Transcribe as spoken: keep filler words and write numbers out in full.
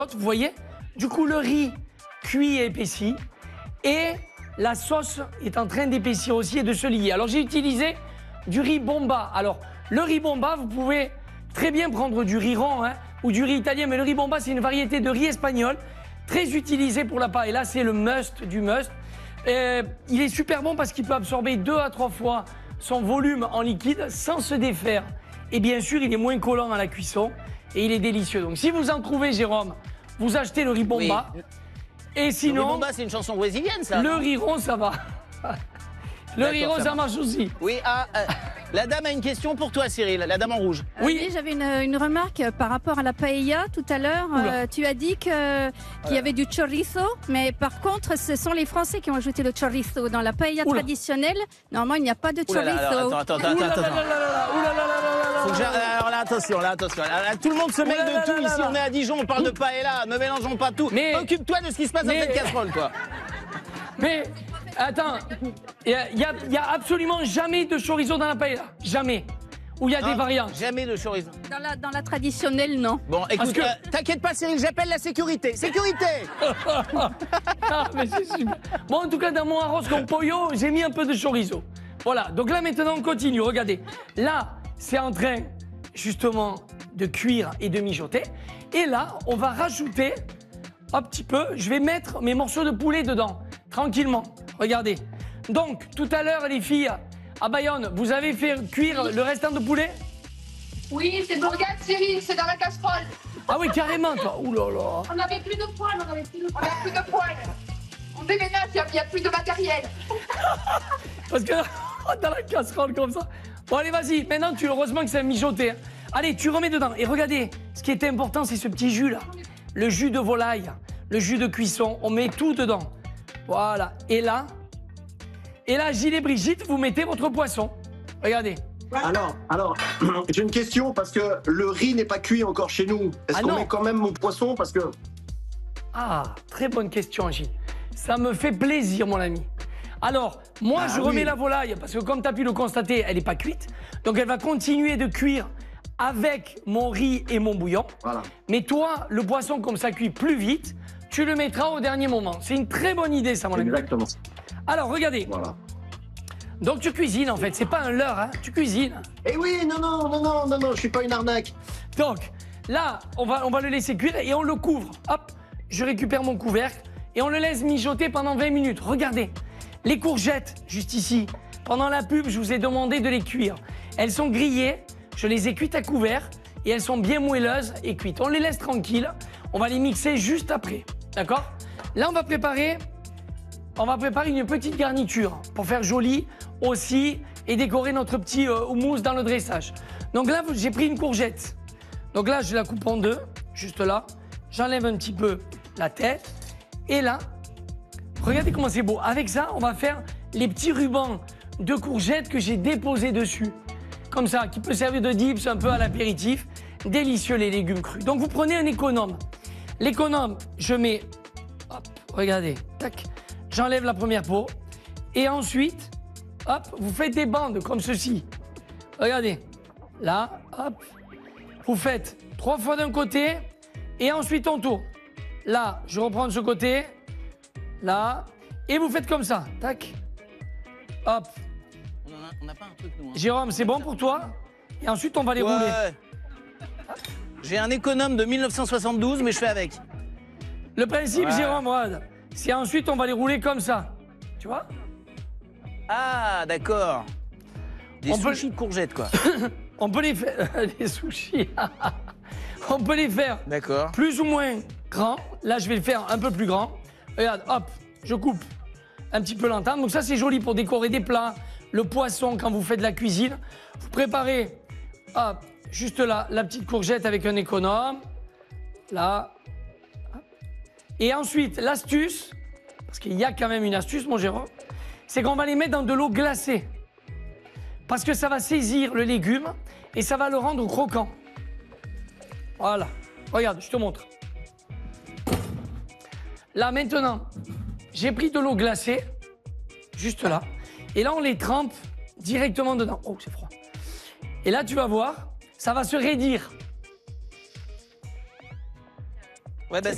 Vous voyez? Du coup, le riz cuit et épaissi. Et la sauce est en train d'épaissir aussi et de se lier. Alors, j'ai utilisé du riz bomba. Alors, le riz bomba, vous pouvez très bien prendre du riz rond hein, ou du riz italien. Mais le riz bomba, c'est une variété de riz espagnol très utilisé pour la paella. C'est le must du must. Euh, il est super bon parce qu'il peut absorber deux à trois fois son volume en liquide sans se défaire. Et bien sûr, il est moins collant à la cuisson et il est délicieux. Donc, si vous en trouvez, Jérôme, vous achetez le riz bomba. Oui. Et sinon, le riz bomba, c'est une chanson brésilienne, ça. Le riz rond, ça va. Le riz rond, ça, ça marche aussi. Oui, ah, euh, la dame a une question pour toi, Cyril, la dame en rouge. Euh, oui, j'avais une, une remarque par rapport à la paella tout à l'heure. Euh, tu as dit qu'il qu y avait du chorizo, mais par contre, ce sont les Français qui ont ajouté le chorizo. Dans la paella Oula. traditionnelle, normalement, il n'y a pas de chorizo. Attends, attends, attends, attends. Alors là, attention, là, attention. Là, tout le monde se mêle de tout. Ici, on est à Dijon, on parle de paella. Ne mélangeons pas tout. Mais occupe-toi de ce qui se passe dans cette casserole, toi. Mais attends, il n'y a, y a absolument jamais de chorizo dans la paella. Jamais. Ou il y a non, des variantes. Jamais de chorizo. Dans la, dans la traditionnelle, non. Bon, écoute, que... euh, t'inquiète pas, Cyril, j'appelle la sécurité. Sécurité. Ah, mais c'est super. Bon, en tout cas, dans mon arroz con pollo, j'ai mis un peu de chorizo. Voilà, donc là, maintenant, on continue. Regardez. Là, c'est en train, justement, de cuire et de mijoter. Et là, on va rajouter un petit peu. Je vais mettre mes morceaux de poulet dedans. Tranquillement, regardez. Donc, tout à l'heure, les filles, à Bayonne, vous avez fait cuire le restant de poulet? Oui, c'est Bourgade, Cyril, c'est dans la casserole. Ah oui, carrément, toi. Ouh là là. On n'avait plus de poêle, on n'avait plus de poêle. On n'a plus de poêle. On déménage, il n'y a, a plus de matériel. Parce que dans la casserole comme ça. Bon, allez, vas-y. Maintenant, tu heureusement que c'est mijoté. Hein. Allez, tu remets dedans. Et regardez, ce qui était important, c'est ce petit jus là. Le jus de volaille, le jus de cuisson. On met tout dedans. Voilà. Et là, et là, Gilles et Brigitte, vous mettez votre poisson. Regardez. Alors, alors, j'ai une question parce que le riz n'est pas cuit encore chez nous. Est-ce ah qu'on met quand même mon poisson parce que... Ah, très bonne question, Gilles. Ça me fait plaisir, mon ami. Alors, moi, ah, je remets oui. la volaille parce que comme tu as pu le constater, elle n'est pas cuite. Donc, elle va continuer de cuire avec mon riz et mon bouillon. Voilà. Mais toi, le poisson, comme ça cuit plus vite, tu le mettras au dernier moment. C'est une très bonne idée, ça, mon ami. Exactement. Alors, regardez. Voilà. Donc, tu cuisines, en fait. C'est pas un leurre, hein. Tu cuisines. Eh oui, non, non, non, non, non, non, je suis pas une arnaque. Donc, là, on va, on va le laisser cuire et on le couvre. Hop, je récupère mon couvercle et on le laisse mijoter pendant vingt minutes. Regardez, les courgettes, juste ici. Pendant la pub, je vous ai demandé de les cuire. Elles sont grillées, je les ai cuites à couvert et elles sont bien moelleuses et cuites. On les laisse tranquilles. On va les mixer juste après. D'accord? Là, on va préparer, on va préparer une petite garniture pour faire joli aussi et décorer notre petit euh, houmous dans le dressage. Donc là, j'ai pris une courgette. Donc là, je la coupe en deux, juste là. J'enlève un petit peu la tête. Et là, regardez comment c'est beau. Avec ça, on va faire les petits rubans de courgettes que j'ai déposés dessus. Comme ça, qui peut servir de dips un peu à l'apéritif. Délicieux les légumes crus. Donc vous prenez un économe. L'économe, je mets, hop, regardez, tac, j'enlève la première peau. Et ensuite, hop, vous faites des bandes comme ceci. Regardez, là, hop, vous faites trois fois d'un côté et ensuite on tourne. Là, je reprends de ce côté, là, et vous faites comme ça, tac, hop. On n'a pas un truc, nous. Hein. Jérôme, c'est bon pour toi? Et ensuite, on va les ouais. rouler. J'ai un économe de mille neuf cent soixante-douze, mais je fais avec. Le principe, ouais. Jérôme, c'est ensuite, on va les rouler comme ça. Tu vois? Ah, d'accord. Des on sushis peut... de courgettes, quoi. On peut les faire... Des sushis. On peut les faire d'accord. Plus ou moins grands. Là, je vais le faire un peu plus grand. Regarde, hop, je coupe un petit peu lentement. Donc ça, c'est joli pour décorer des plats. Le poisson, quand vous faites de la cuisine. Vous préparez, hop, juste là, la petite courgette avec un économe. Là. Et ensuite, l'astuce, parce qu'il y a quand même une astuce, mon Jérôme, c'est qu'on va les mettre dans de l'eau glacée. Parce que ça va saisir le légume et ça va le rendre croquant. Voilà. Regarde, je te montre. Là, maintenant, j'ai pris de l'eau glacée, juste là. Et là, on les trempe directement dedans. Oh, c'est froid. Et là, tu vas voir, ça va se raidir. Ouais, bah,